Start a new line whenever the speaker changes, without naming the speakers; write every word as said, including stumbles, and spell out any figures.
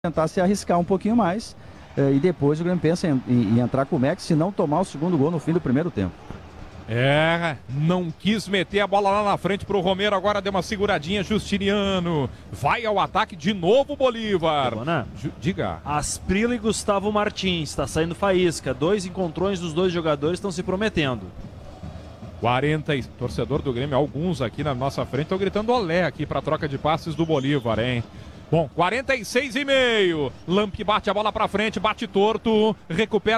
tentar se arriscar um pouquinho mais eh, e depois o Grêmio pensa em, em, em entrar com o Max, se não tomar o segundo gol no fim do primeiro tempo.
É, não quis meter a bola lá na frente pro Romero, agora deu uma seguradinha, Justiniano, vai ao ataque de novo, Bolívar. Ju, diga.
Asprila e Gustavo Martins, está saindo faísca, dois encontrões dos dois jogadores estão se prometendo.
quarenta, torcedor do Grêmio, alguns aqui na nossa frente estão gritando olé aqui pra troca de passes do Bolívar, hein? Bom, quarenta e seis e meio, Lamp bate a bola pra frente, bate torto, recupera